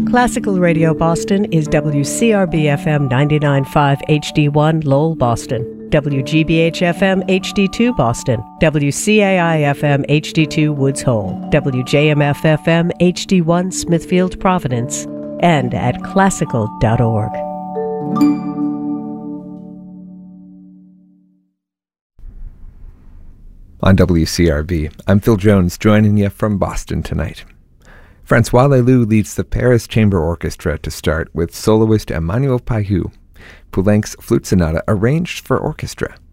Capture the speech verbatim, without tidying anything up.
Classical Radio Boston is W C R B F M ninety-nine point five H D one Lowell, Boston, W G B H F M H D two Boston, W C A I F M H D two Woods Hole, W J M F F M H D one Smithfield, Providence, and at classical dot org. On W C R B, I'm Phil Jones, joining you from Boston tonight. Francois Leloup leads the Paris Chamber Orchestra to start with soloist Emmanuel Payou, Poulenc's Flute Sonata arranged for orchestra.